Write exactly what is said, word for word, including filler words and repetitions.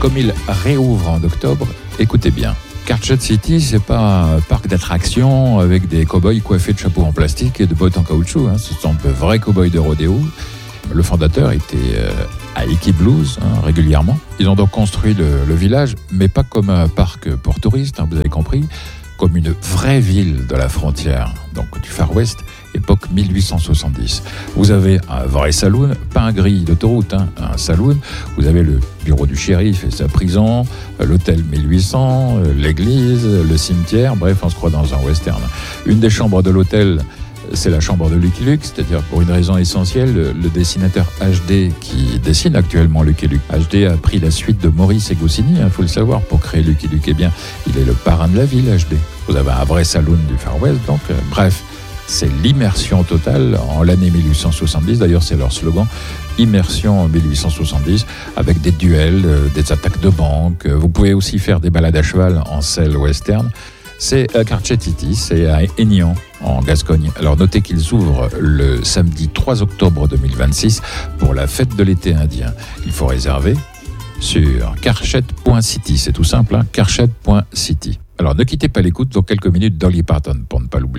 comme il réouvre en octobre, écoutez bien. Cartchet City, c'est pas un parc d'attractions avec des cow-boys coiffés de chapeaux en plastique et de bottes en caoutchouc. Hein. Ce sont de vrais cow-boys de rodéo. Le fondateur était euh, à Icky Blues hein, régulièrement. Ils ont donc construit le, le village, mais pas comme un parc pour touristes, hein, vous avez compris, comme une vraie ville de la frontière, donc du Far West, époque mille huit cent soixante-dix. Vous avez un vrai saloon, pas un grille d'autoroute, hein, un saloon. Vous avez le bureau du shérif et sa prison, l'hôtel mille huit cents, l'église, le cimetière, bref, on se croit dans un western. Une des chambres de l'hôtel, c'est la chambre de Lucky Luke, c'est-à-dire pour une raison essentielle, le, le dessinateur H D qui dessine actuellement Lucky Luke. H D a pris la suite de Maurice et Goscinny, il hein, faut le savoir, pour créer Lucky Luke. Eh bien, il est le parrain de la ville, H D. Vous avez un vrai saloon du Far West, donc euh, bref, c'est l'immersion totale en l'année mille huit cent soixante-dix. D'ailleurs, c'est leur slogan, immersion en mille huit cent soixante-dix, avec des duels, euh, des attaques de banque. Vous pouvez aussi faire des balades à cheval en selle western. C'est à Cartchet City, c'est à Aignan, en Gascogne. Alors notez qu'ils ouvrent le samedi trois octobre deux mille vingt-six pour la fête de l'été indien. Il faut réserver sur carchet point city, c'est tout simple, hein, carchet point city. Alors ne quittez pas l'écoute, dans quelques minutes Dolly Parton pour ne pas l'oublier.